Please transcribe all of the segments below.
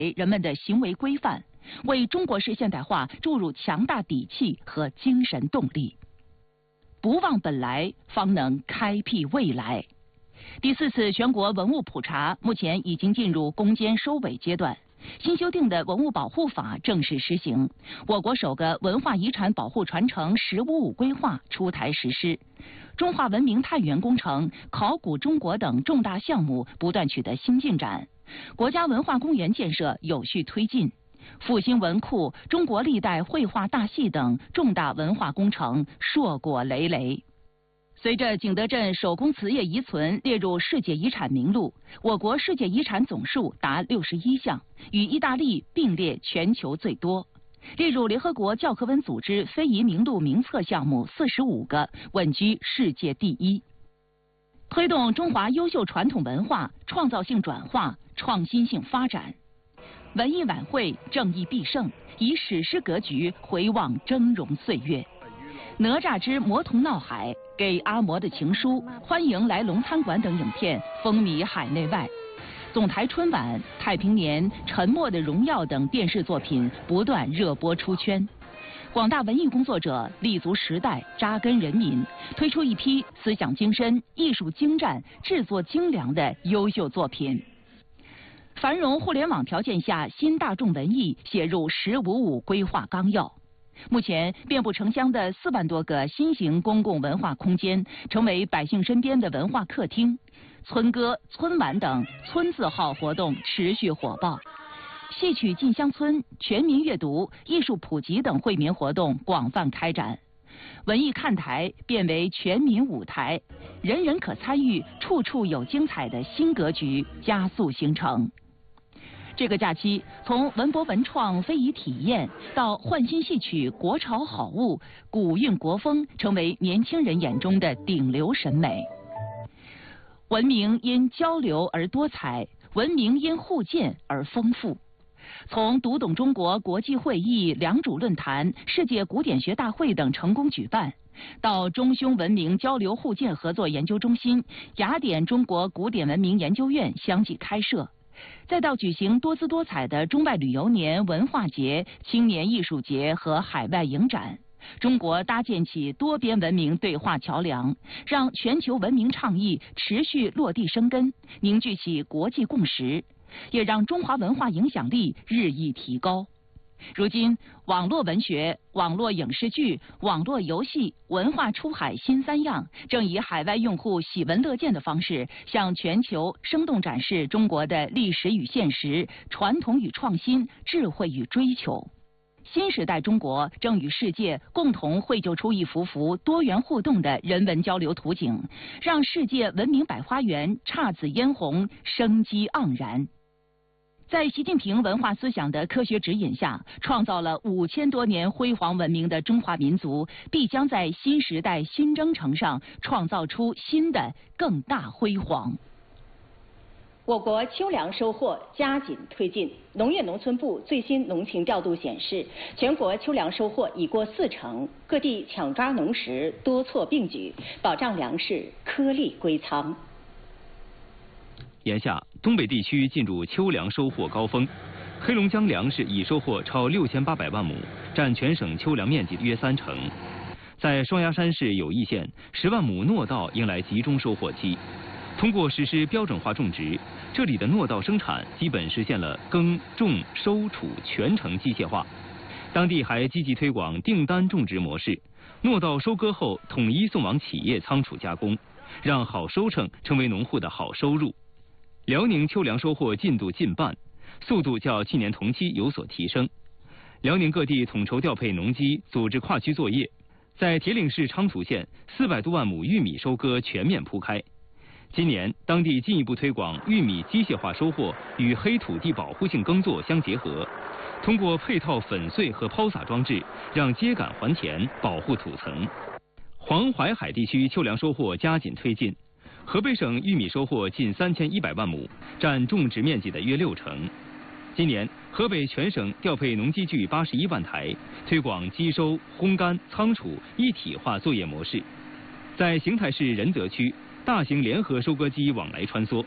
人们的行为规范，为中国式现代化注入强大底气和精神动力。不忘本来，方能开辟未来。第4次全国文物普查目前已经进入攻坚收尾阶段。新修订的文物保护法正式施行，我国首个文化遗产保护传承“15+5”规划出台实施，中华文明探源工程、考古中国等重大项目不断取得新进展，国家文化公园建设有序推进，复兴文库、中国历代绘画大戏等重大文化工程硕果累累。随着景德镇手工瓷业遗存列入世界遗产名录，我国世界遗产总数达61项，与意大利并列全球最多。列入联合国教科文组织非遗名录名册项目45个，稳居世界第1。推动中华优秀传统文化创造性转化、创新性发展。文艺晚会正义必胜，以史诗格局回望峥嵘岁月。哪吒之魔童闹海、给阿嬷的情书、欢迎来龙餐馆等影片风靡海内外。总台春晚、太平年、沉默的荣耀等电视作品不断热播出圈。广大文艺工作者立足时代，扎根人民，推出一批思想精深、艺术精湛、制作精良的优秀作品。繁荣互联网条件下，新大众文艺写入“15+5”规划纲要。目前，遍布城乡的4万多个新型公共文化空间，成为百姓身边的文化客厅。村歌、村晚等村字号活动持续火爆，戏曲进乡村、全民阅读、艺术普及等惠民活动广泛开展。文艺看台变为全民舞台，人人可参与、处处有精彩的新格局加速形成。这个假期，从文博文创非遗体验到焕新戏曲国潮好物、古韵国风，成为年轻人眼中的顶流审美。文明因交流而多彩，文明因互鉴而丰富。从读懂中国国际会议、良渚论坛、世界古典学大会等成功举办，到中匈文明交流互鉴合作研究中心、雅典中国古典文明研究院相继开设，再到举行多姿多彩的中外旅游年、文化节、青年艺术节和海外影展，中国搭建起多边文明对话桥梁，让全球文明倡议持续落地生根，凝聚起国际共识，也让中华文化影响力日益提高。如今，网络文学、网络影视剧、网络游戏、文化出海新3样，正以海外用户喜闻乐见的方式，向全球生动展示中国的历史与现实、传统与创新、智慧与追求。新时代中国正与世界共同绘就出一幅幅多元互动的人文交流图景，让世界文明百花园姹紫嫣红、生机盎然。在习近平文化思想的科学指引下，创造了5000多年辉煌文明的中华民族，必将在新时代新征程上创造出新的更大辉煌。 我国秋粮收获加紧推进。农业农村部最新农情调度显示，全国秋粮收获已过40%，各地抢抓农时多措并举，保障粮食颗粒归仓。 眼下，东北地区进入秋粮收获高峰，黑龙江粮食已收获超6800万亩，占全省秋粮面积约30%。在双鸭山市友谊县，10万亩糯稻迎来集中收获期。通过实施标准化种植，这里的糯稻生产基本实现了耕、种、收、储全程机械化。当地还积极推广订单种植模式，糯稻收割后统一送往企业仓储加工，让好收成成为农户的好收入。辽宁秋粮收获进度近半，速度较去年同期有所提升。辽宁各地统筹调配农机，组织跨区作业。在铁岭市昌图县，400多万亩玉米收割全面铺开。今年，当地进一步推广玉米机械化收获与黑土地保护性耕作相结合，通过配套粉碎和抛洒装置，让秸秆还田，保护土层。黄淮海地区秋粮收获加紧推进。河北省玉米收获近3100万亩，占种植面积的约60%。今年，河北全省调配农机具81万台，推广机收、烘干、仓储一体化作业模式。在邢台市仁泽区，大型联合收割机往来穿梭，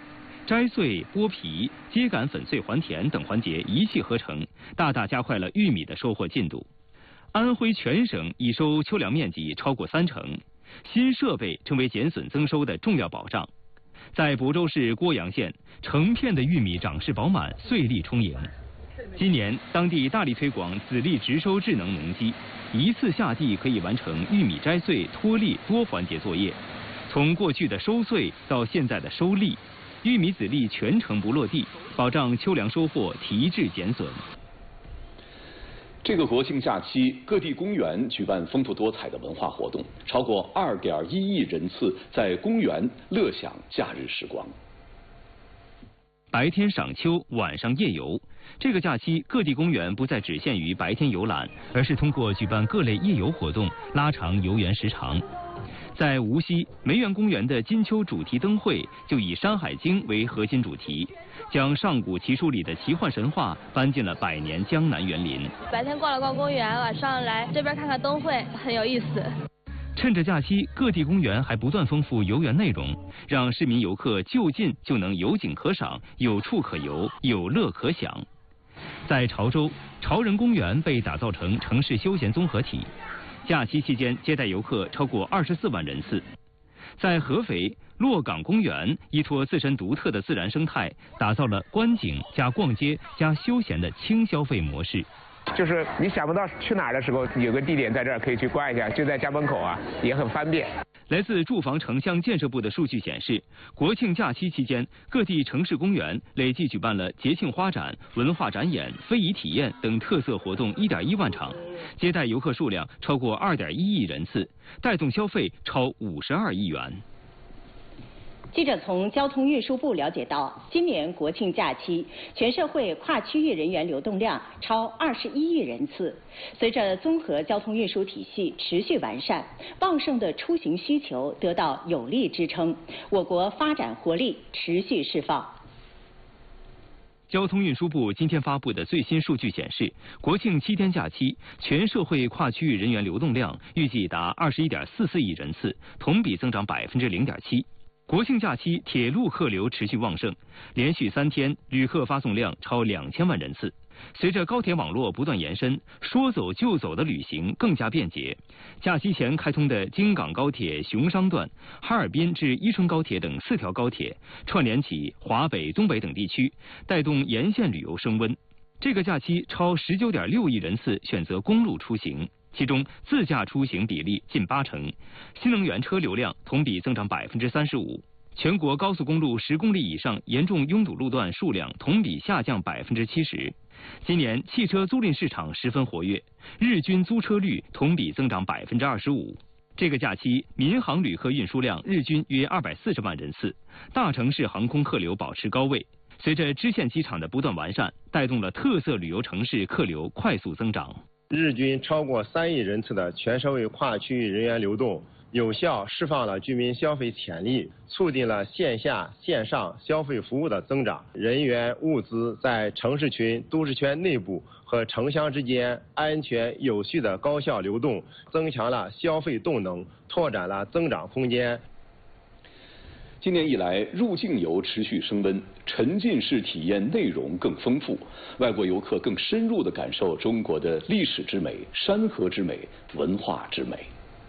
摘穗、剥皮、秸秆粉碎还田等环节一气呵成，大大加快了玉米的收获进度。安徽全省已收秋粮面积超过30%，新设备成为减损增收的重要保障。在亳州市郭阳县，成片的玉米长势饱满，穗粒充盈。今年，当地大力推广子粒直收智能农机，一次下地可以完成玉米摘穗、脱粒多环节作业。从过去的收穗到现在的收粒，玉米子粒全程不落地，保障秋粮收获提质减损。 这个国庆假期，各地公园举办丰富多彩的文化活动，超过2.1亿人次在公园乐享假日时光。 白天赏秋，晚上夜游。这个假期，各地公园不再只限于白天游览，而是通过举办各类夜游活动，拉长游园时长。在无锡梅园公园的金秋主题灯会就以《山海经》为核心主题，将上古奇书里的奇幻神话搬进了百年江南园林。 白天逛了逛公园，晚上来这边看看灯会，很有意思。 趁着假期，各地公园还不断丰富游园内容，让市民游客就近就能有景可赏，有处可游，有乐可享。在潮州，潮人公园被打造成城市休闲综合体，假期期间接待游客超过24万人次。在合肥，洛港公园依托自身独特的自然生态，打造了观景加逛街加休闲的轻消费模式。 就是你想不到去哪儿的时候，有个地点在这儿可以去逛一下，就在家门口啊，也很方便。 来自住房城乡建设部的数据显示，国庆假期期间，各地城市公园累计举办了节庆花展、文化展演、非遗体验等特色活动1.1万场，接待游客数量超过2.1亿人次，带动消费超52亿元。 记者从交通运输部了解到，今年国庆假期，全社会跨区域人员流动量超21亿人次。随着综合交通运输体系持续完善，旺盛的出行需求得到有力支撑，我国发展活力持续释放。 交通运输部今天发布的最新数据显示，国庆7天假期，全社会跨区域人员流动量预计达21.44亿人次，同比增长0.7%。国庆假期铁路客流持续旺盛，连续3天旅客发送量超2000万人次。随着高铁网络不断延伸，说走就走的旅行更加便捷。假期前开通的京港高铁熊商段、哈尔滨至伊春高铁等4条高铁，串联起华北、东北等地区，带动沿线旅游升温。这个假期超19.6亿人次选择公路出行。其中自驾出行比例近80%，新能源车流量同比增长35%，全国高速公路10公里以上严重拥堵路段数量同比下降70%。今年汽车租赁市场十分活跃，日均租车率同比增长25%。这个假期，民航旅客运输量日均约240万人次，大城市航空客流保持高位。随着支线机场的不断完善，带动了特色旅游城市客流快速增长。 日均超过3亿人次的全社会跨区域人员流动，有效释放了居民消费潜力，促进了线下线上消费服务的增长，人员物资在城市群、都市圈内部和城乡之间安全有序的高效流动，增强了消费动能，拓展了增长空间。 今年以来，入境游持续升温，沉浸式体验内容更丰富，外国游客更深入地感受中国的历史之美、山河之美、文化之美。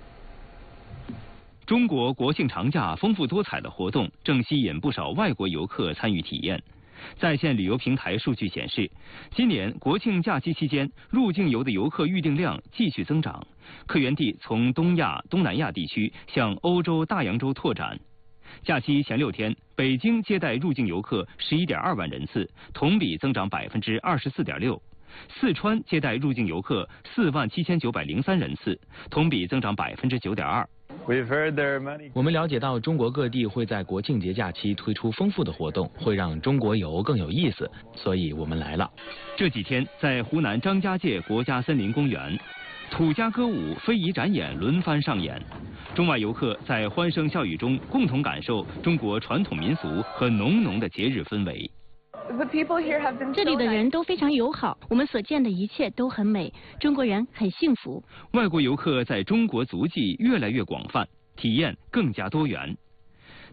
中国国庆长假丰富多彩的活动正吸引不少外国游客参与体验。在线旅游平台数据显示，今年国庆假期期间，入境游的游客预订量继续增长，客源地从东亚、东南亚地区向欧洲、大洋洲拓展。假期前6天，北京接待入境游客11.2万人次，同比增长24.6%；四川接待入境游客47903人次，同比增长9.2%。 我们了解到，中国各地会在国庆节假期推出丰富的活动，会让中国游更有意思，所以我们来了。 这几天，在湖南张家界国家森林公园，土家歌舞、非遗展演轮番上演，中外游客在欢声笑语中共同感受中国传统民俗和浓浓的节日氛围。 这里的人都非常友好，我们所见的一切都很美，中国人很幸福。 外国游客在中国足迹越来越广泛，体验更加多元。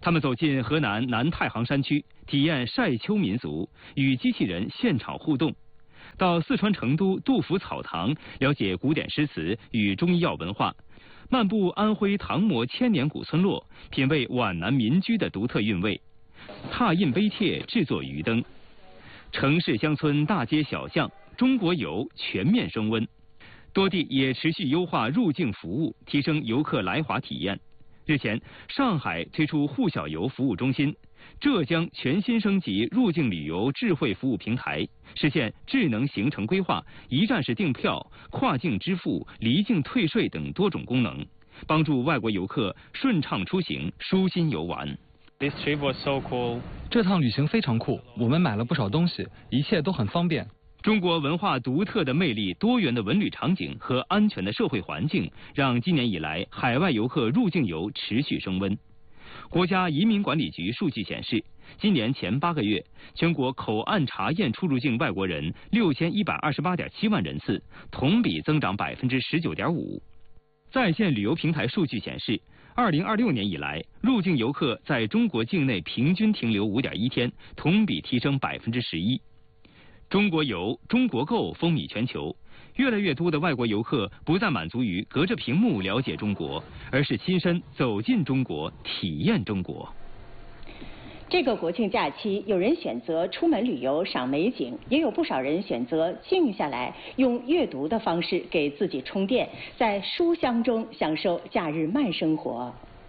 他们走进河南南太行山区，体验晒秋民俗，与机器人现场互动；到四川成都杜甫草堂，了解古典诗词与中医药文化；漫步安徽唐磨千年古村落，品味皖南民居的独特韵味；拓印碑帖，制作鱼灯。城市乡村大街小巷，中国游全面升温。多地也持续优化入境服务，提升游客来华体验。日前，上海推出沪小游服务中心，浙江全新升级入境旅游智慧服务平台，实现智能行程规划、一站式订票、跨境支付、离境退税等多种功能，帮助外国游客顺畅出行、舒心游玩。 This trip was so cool. 这趟旅行非常酷，我们买了不少东西，一切都很方便。 中国文化独特的魅力、多元的文旅场景和安全的社会环境，让今年以来海外游客入境游持续升温。国家移民管理局数据显示，今年前8个月，全国口岸查验出入境外国人6128.7万人次，同比增长19.5%。在线旅游平台数据显示，2026年以来，入境游客在中国境内平均停留5.1天，同比提升11%。中国游、中国购风靡全球，越来越多的外国游客不再满足于隔着屏幕了解中国，而是亲身走进中国，体验中国。 这个国庆假期，有人选择出门旅游赏美景，也有不少人选择静下来，用阅读的方式给自己充电，在书香中享受假日慢生活。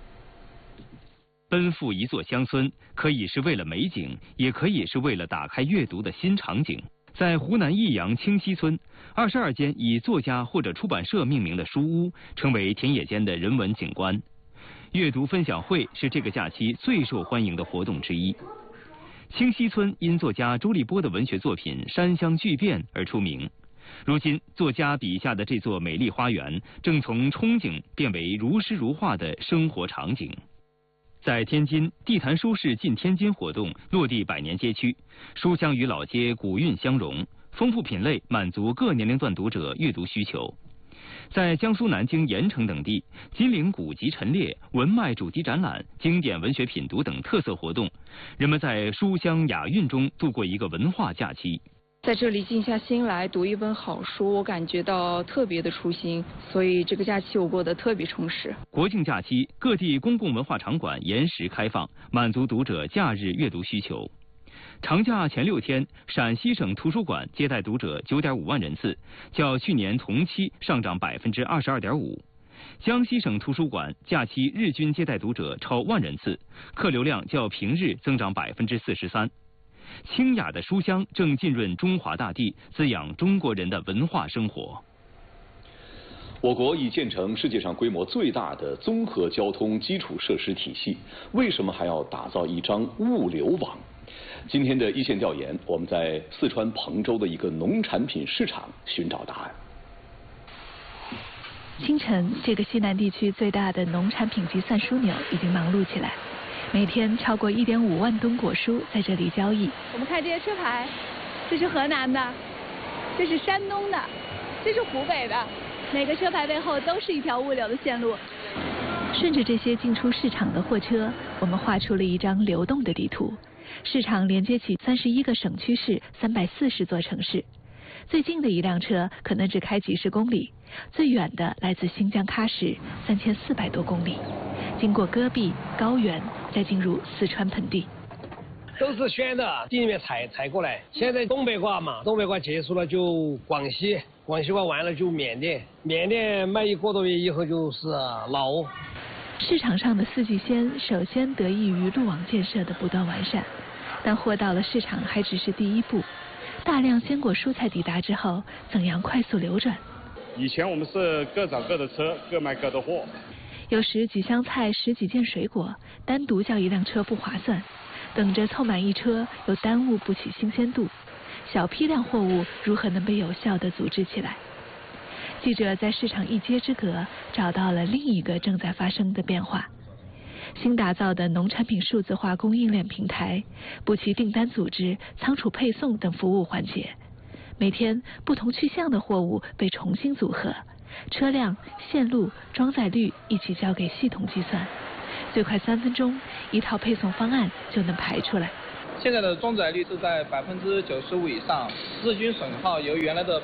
奔赴一座乡村，可以是为了美景，也可以是为了打开阅读的新场景。在湖南益阳清溪村，22间以作家或者出版社命名的书屋，成为田野间的人文景观。阅读分享会是这个假期最受欢迎的活动之一。清溪村因作家周立波的文学作品《山乡巨变》而出名。如今，作家笔下的这座美丽花园，正从憧憬变为如诗如画的生活场景。在天津，地坛书市进天津活动落地100年街区，书香与老街古韵相融，丰富品类满足各年龄段读者阅读需求。在江苏南京、盐城等地，金陵古籍陈列、文脉主题展览、经典文学品读等特色活动，人们在书香雅韵中度过一个文化假期。 在这里静下心来读一本好书，我感觉到特别的舒心，所以这个假期我过得特别充实。 国庆假期，各地公共文化场馆延时开放，满足读者假日阅读需求。长假前6天，陕西省图书馆接待读者9.5万人次，较去年同期上涨22.5%。江西省图书馆假期日均接待读者超1万人次，客流量较平日增长43%。清雅的书香正浸润中华大地，滋养中国人的文化生活。 我国已建成世界上规模最大的综合交通基础设施体系，为什么还要打造一张物流网？今天的一线调研，我们在四川彭州的一个农产品市场寻找答案。 清晨，这个西南地区最大的农产品集散枢纽已经忙碌起来。每天超过1.5万吨果蔬在这里交易。 我们看这些车牌，这是河南的，这是山东的，这是湖北的，每个车牌背后都是一条物流的线路。 顺着这些进出市场的货车，我们画出了一张流动的地图。市场连接起31个省区市，340座城市。最近的一辆车可能只开几十公里，最远的来自新疆喀什，3400多公里，经过戈壁、高原，再进入四川盆地。 都是选的地里面采过来。现在东北瓜嘛，东北瓜结束了就广西，广西瓜完了就缅甸，缅甸卖1个多月以后就是老挝。 市场上的四季鲜首先得益于路网建设的不断完善，但货到了市场还只是第一步。大量鲜果蔬菜抵达之后，怎样快速流转？ 以前我们是各找各的车，各卖各的货。 有时几箱菜、10几件水果，单独叫一辆车不划算，等着凑满一车又耽误不起新鲜度。小批量货物如何能被有效地组织起来？记者在市场一街之隔找到了另一个正在发生的变化。新打造的农产品数字化供应链平台，补齐订单组织、仓储配送等服务环节。每天不同去向的货物被重新组合，车辆、线路、装载率一起交给系统计算， 最快3分钟，一套配送方案就能排出来。 现在的装载率是在95%以上，日均损耗由原来的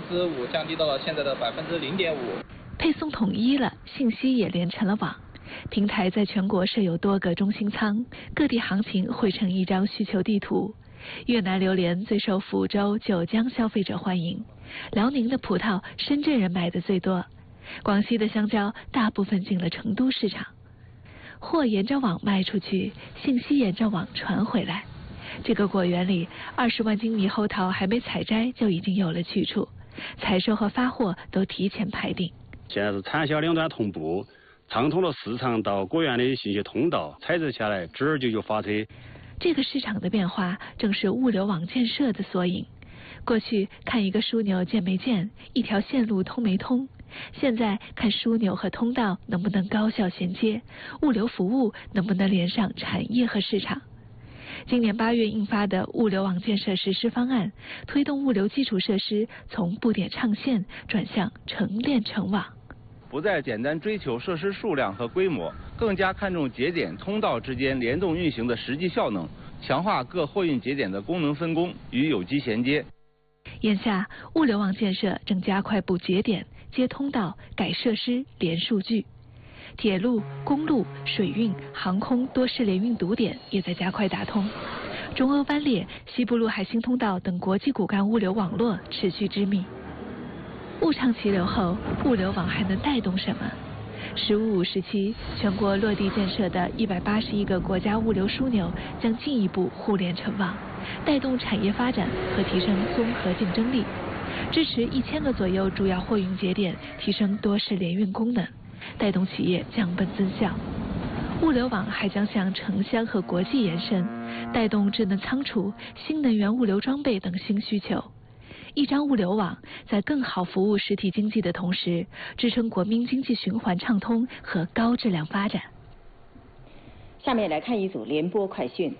5%降低到了现在的0.5%。 配送统一了，信息也连成了网。平台在全国设有多个中心仓，各地行情汇成一张需求地图。越南榴莲最受福州、九江消费者欢迎，辽宁的葡萄深圳人买的最多，广西的香蕉大部分进了成都市场。货沿着网卖出去，信息沿着网传回来。这个果园里，20万斤猕猴桃还没采摘就已经有了去处，采收和发货都提前排定。 现在是产销两端同步，畅通了市场到果园的信息通道，采摘下来直接就发车。 这个市场的变化正是物流网建设的缩影。过去看一个枢纽建没建，一条线路通没通，现在看枢纽和通道能不能高效衔接，物流服务能不能连上产业和市场。今年8月印发的物流网建设实施方案，推动物流基础设施从布点唱线转向成链成网。 不再简单追求设施数量和规模，更加看重节点通道之间联动运行的实际效能，强化各货运节点的功能分工与有机衔接。 眼下，物流网建设正加快布节点、接通道、改设施、连数据。铁路、公路、水运、航空多式联运堵点也在加快打通。中欧班列、西部陆海新通道等国际骨干物流网络持续织密。物畅其流后，物流网还能带动什么？“15+5”时期，全国落地建设的181个国家物流枢纽将进一步互联成网，带动产业发展和提升综合竞争力，支持1000个左右主要货运节点提升多式联运功能，带动企业降本增效。物流网还将向城乡和国际延伸，带动智能仓储、新能源物流装备等新需求。一张物流网在更好服务实体经济的同时，支撑国民经济循环畅通和高质量发展。 下面来看一组联播快讯。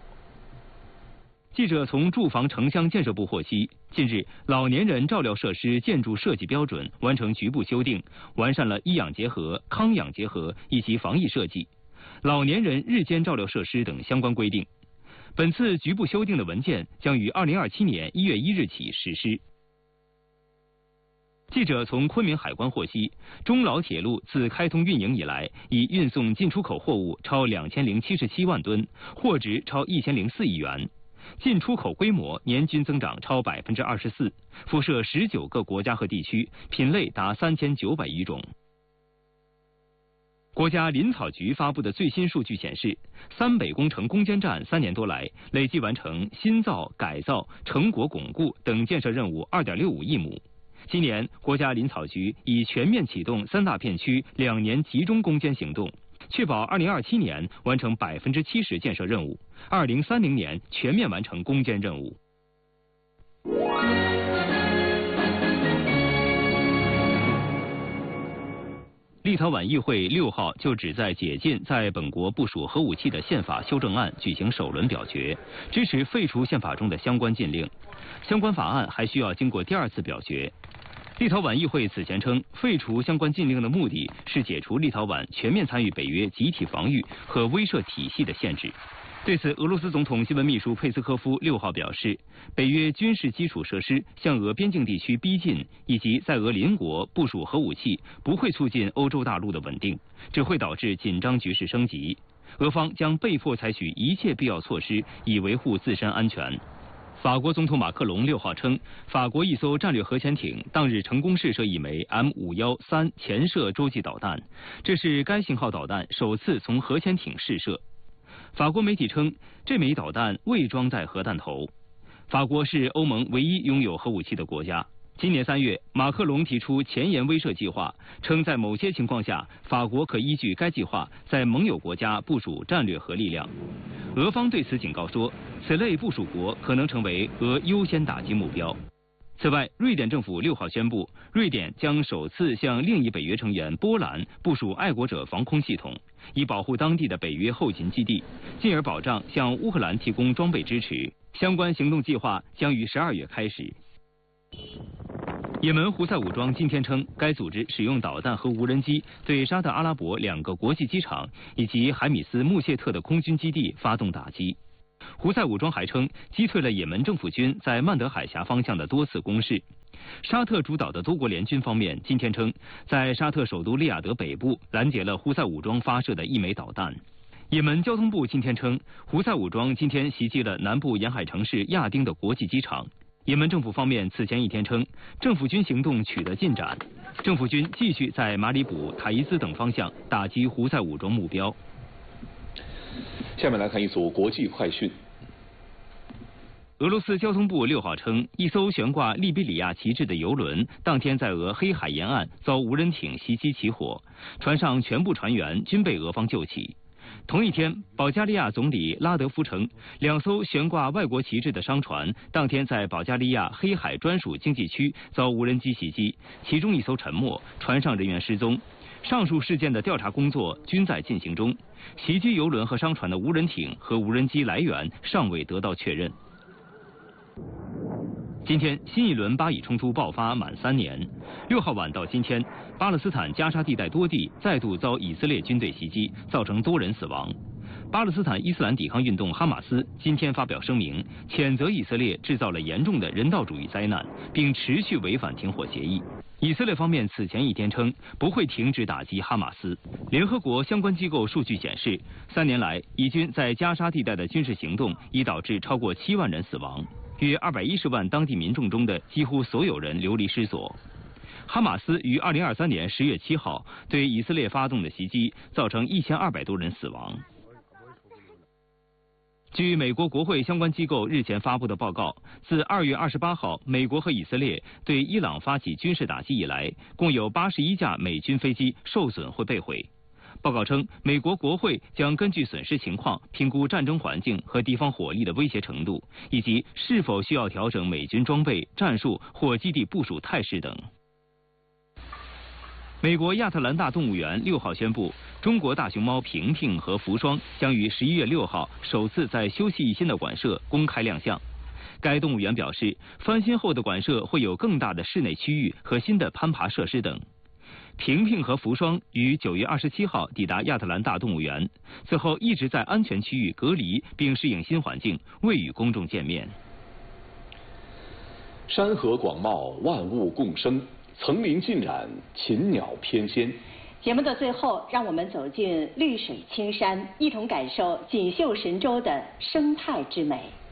记者从住房城乡建设部获悉，近日老年人照料设施建筑设计标准完成局部修订，完善了医养结合、康养结合以及防疫设计、老年人日间照料设施等相关规定。本次局部修订的文件将于2027年1月1日起实施。记者从昆明海关获悉，中老铁路自开通运营以来，已运送进出口货物超2077万吨，货值超1004亿元，进出口规模年均增长超24%，辐射19个国家和地区，品类达3900余种。国家林草局发布的最新数据显示，三北工程攻坚战3年多来，累计完成新造、改造、成果巩固等建设任务2.65亿亩。今年，国家林草局已全面启动3大片区2年集中攻坚行动，确保2027年完成70%建设任务，2030年全面完成攻坚任务。立陶宛议会6号就旨在解禁在本国部署核武器的宪法修正案举行首轮表决，支持废除宪法中的相关禁令。相关法案还需要经过第2次表决。立陶宛议会此前称，废除相关禁令的目的是解除立陶宛全面参与北约集体防御和威慑体系的限制。对此，俄罗斯总统新闻秘书佩斯科夫6号表示，北约军事基础设施向俄边境地区逼近，以及在俄邻国部署核武器，不会促进欧洲大陆的稳定，只会导致紧张局势升级。俄方将被迫采取一切必要措施，以维护自身安全。法国总统马克龙6号称，法国一艘战略核潜艇当日成功试射一枚 M513潜射洲际导弹，这是该型号导弹首次从核潜艇试射。法国媒体称，这枚导弹未装载核弹头。法国是欧盟唯一拥有核武器的国家。今年3月，马克龙提出前沿威慑计划，称在某些情况下，法国可依据该计划在盟友国家部署战略核力量。俄方对此警告说，此类部署国可能成为俄优先打击目标。此外，瑞典政府6号宣布，瑞典将首次向另一北约成员波兰部署爱国者防空系统，以保护当地的北约后勤基地，进而保障向乌克兰提供装备支持。相关行动计划将于12月开始。 也门胡塞武装今天称，该组织使用导弹和无人机对沙特阿拉伯2个国际机场以及海米斯穆谢特的空军基地发动打击。胡塞武装还称，击退了也门政府军在曼德海峡方向的多次攻势。沙特主导的多国联军方面今天称，在沙特首都利雅得北部拦截了胡塞武装发射的1枚导弹。也门交通部今天称，胡塞武装今天袭击了南部沿海城市亚丁的国际机场。也门政府方面此前一天称，政府军行动取得进展，政府军继续在马里卜、塔伊兹等方向打击胡塞武装目标。 下面来看一组国际快讯。 俄罗斯交通部6号称，一艘悬挂利比里亚旗帜的油轮当天在俄黑海沿岸遭无人艇袭击起火，船上全部船员均被俄方救起。同一天，保加利亚总理拉德夫称，2艘悬挂外国旗帜的商船当天在保加利亚黑海专属经济区遭无人机袭击，其中1艘沉没，船上人员失踪。上述事件的调查工作均在进行中，袭击油轮和商船的无人艇和无人机来源尚未得到确认。今天，新一轮巴以冲突爆发满3年。6号晚到今天，巴勒斯坦加沙地带多地再度遭以色列军队袭击，造成多人死亡。巴勒斯坦伊斯兰抵抗运动哈马斯今天发表声明，谴责以色列制造了严重的人道主义灾难，并持续违反停火协议。以色列方面此前一天称不会停止打击哈马斯。联合国相关机构数据显示，3年来，以军在加沙地带的军事行动已导致超过7万人死亡，约210万当地民众中的几乎所有人流离失所。哈马斯于2023年10月7号对以色列发动的袭击，造成1200多人死亡。据美国国会相关机构日前发布的报告，自2月28号美国和以色列对伊朗发起军事打击以来，共有81架美军飞机受损或被毁。报告称，美国国会将根据损失情况评估战争环境和地方火力的威胁程度，以及是否需要调整美军装备、战术或基地部署态势等。美国亚特兰大动物园6号宣布，中国大熊猫平平和福双将于11月6号首次在休憩一新的馆舍公开亮相。该动物园表示，翻新后的馆舍会有更大的室内区域和新的攀爬设施等。平平和福双于9月27号抵达亚特兰大动物园，此后一直在安全区域隔离并适应新环境，未与公众见面。 山河广袤，万物共生，层林尽染，禽鸟翩跹。 节目的最后，让我们走进绿水青山，一同感受锦绣神州的生态之美。